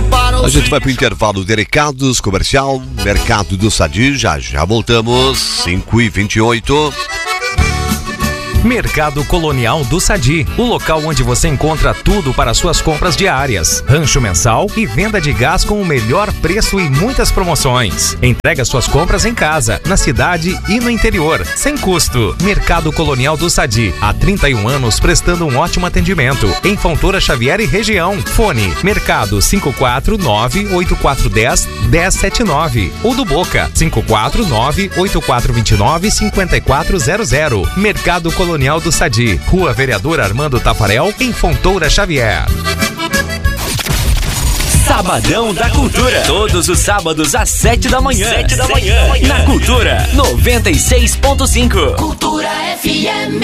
A gente vai para o intervalo de recados comercial, Mercado do Sadi, já voltamos, 5h28. Mercado Colonial do Sadi, o local onde você encontra tudo para suas compras diárias. Rancho mensal e venda de gás com o melhor preço e muitas promoções. Entrega suas compras em casa, na cidade e no interior, sem custo. Mercado Colonial do Sadi, há 31 anos prestando um ótimo atendimento. Em Fontoura Xavier e região. Fone, Mercado 549-8410-1079. Ou do Boca, 549-8429-5400. Mercado Colonial do Sadi, Rua Vereador Armando Tafarel, em Fontoura Xavier. Sabadão da Cultura. Todos os sábados às 7 da manhã. Na Cultura 96.5. Cultura FM.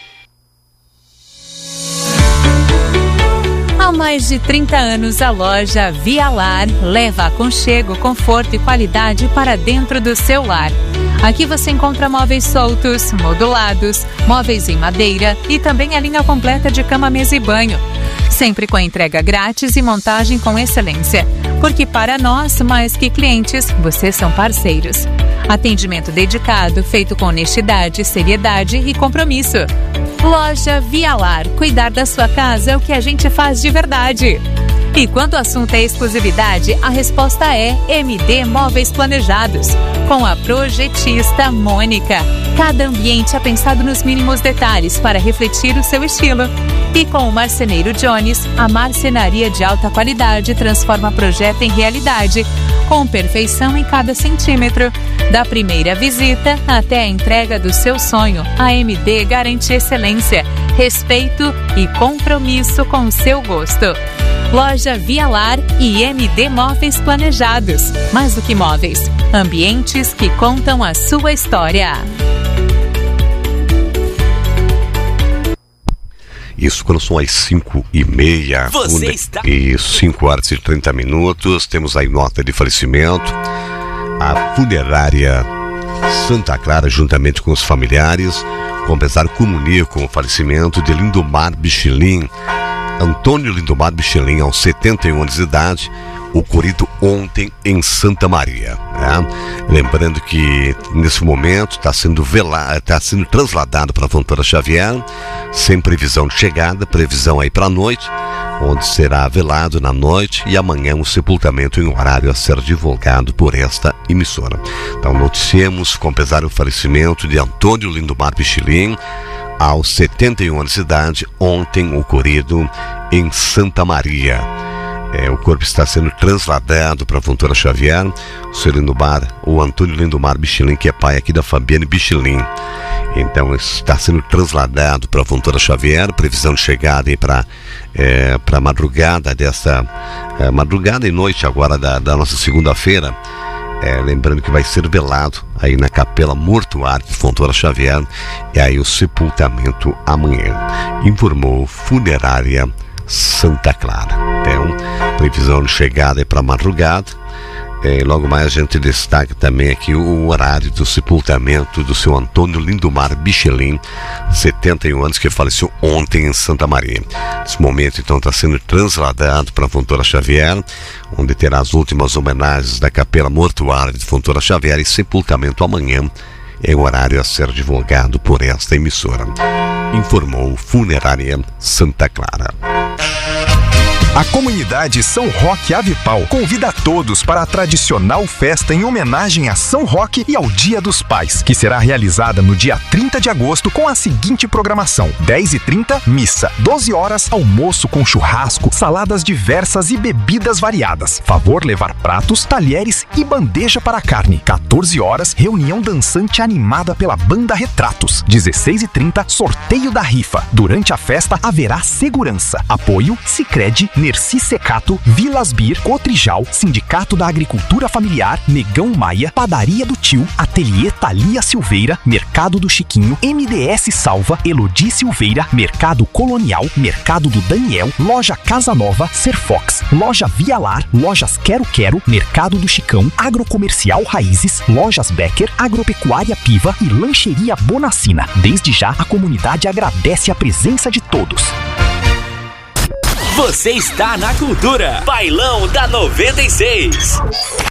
Há mais de 30 anos, a loja Via Lar leva aconchego, conforto e qualidade para dentro do seu lar. Aqui você encontra móveis soltos, modulados, móveis em madeira e também a linha completa de cama, mesa e banho. Sempre com entrega grátis e montagem com excelência. Porque para nós, mais que clientes, vocês são parceiros. Atendimento dedicado, feito com honestidade, seriedade e compromisso. Loja Via Lar. Cuidar da sua casa é o que a gente faz de verdade. E quando o assunto é exclusividade, a resposta é MD Móveis Planejados, com a projetista Mônica. Cada ambiente é pensado nos mínimos detalhes para refletir o seu estilo. E com o marceneiro Jones, a marcenaria de alta qualidade transforma projeto em realidade, com perfeição em cada centímetro. Da primeira visita até a entrega do seu sonho, a MD garante excelência, respeito e compromisso com o seu gosto. Loja Via Lar e MD Móveis Planejados. Mais do que móveis, ambientes que contam a sua história. Isso quando são as 5h30. Você está... Isso, 5h30. Temos aí nota de falecimento. A funerária Santa Clara, juntamente com os familiares, comunicam o falecimento de Lindomar Bichilin. Antônio Lindomar Bichilin, aos 71 anos de idade, ocorrido ontem em Santa Maria, né? Lembrando que nesse momento está sendo trasladado para a Fontoura Xavier, sem previsão de chegada, previsão aí para a noite, onde será velado na noite e amanhã um sepultamento em horário a ser divulgado por esta emissora. Então noticiemos com pesar o falecimento de Antônio Lindomar Bichilin, aos 71 anos de idade, ontem ocorrido em Santa Maria. O corpo está sendo trasladado para a Fontoura Xavier. O Antônio Lindomar Bichilin, que é pai aqui da Fabiane Bichilin. Então está sendo trasladado para a Fontoura Xavier. Previsão de chegada aí para madrugada madrugada e noite agora da nossa segunda-feira. Lembrando que vai ser velado aí na Capela Mortuária de Fontoura Xavier, e aí o sepultamento amanhã, informou Funerária Santa Clara. Então, previsão de chegada é para madrugada. Logo mais a gente destaca também aqui o horário do sepultamento do seu Antônio Lindomar Bichilin, 71 anos, que faleceu ontem em Santa Maria. Nesse momento, então, está sendo trasladado para a Fontoura Xavier, onde terá as últimas homenagens da Capela Mortuária de Fontoura Xavier, e sepultamento amanhã, em horário a ser divulgado por esta emissora, informou Funerária Santa Clara. A comunidade São Roque Avipau convida a todos para a tradicional festa em homenagem a São Roque e ao Dia dos Pais, que será realizada no dia 30 de agosto com a seguinte programação: 10h30, missa; 12 horas, almoço com churrasco, saladas diversas e bebidas variadas. Favor levar pratos, talheres e bandeja para carne. 14 horas, reunião dançante animada pela banda Retratos. 16h30, sorteio da rifa. Durante a festa haverá segurança. Apoio Sicredi, Nerci Secato, Vilas Bir, Cotrijal, Sindicato da Agricultura Familiar, Negão Maia, Padaria do Tio, Ateliê Thalia Silveira, Mercado do Chiquinho, MDS Salva, Elodi Silveira, Mercado Colonial, Mercado do Daniel, Loja Casa Nova, Serfox, Loja Via Lar, Lojas Quero Quero, Mercado do Chicão, Agrocomercial Raízes, Lojas Becker, Agropecuária Piva e Lancheria Bonacina. Desde já, a comunidade agradece a presença de todos. Você está na Cultura. Bailão da 96.